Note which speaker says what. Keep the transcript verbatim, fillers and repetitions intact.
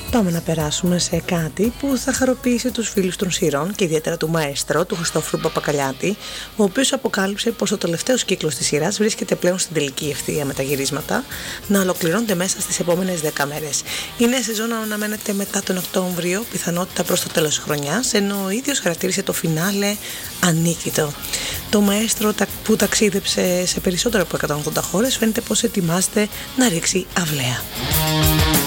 Speaker 1: Πάμε να περάσουμε σε κάτι που θα χαροποιήσει τους φίλους των σειρών και ιδιαίτερα του μαέστρο, του Χριστόφορου Παπακαλιάτη, ο οποίος αποκάλυψε πως ο τελευταίος κύκλος της σειράς βρίσκεται πλέον στην τελική ευθεία με τα γυρίσματα να ολοκληρώνεται μέσα στις επόμενες δέκα μέρες. Η νέα σεζόν αναμένεται μετά τον Οκτώβριο, πιθανότητα προς το τέλος της χρονιάς, ενώ ο ίδιος χαρακτήρισε το φινάλε ανίκητο. Το μαέστρο που ταξίδεψε σε περισσότερο από εκατόν ογδόντα χώρες φαίνεται πως ετοιμάζεται να ρίξει αυλαία.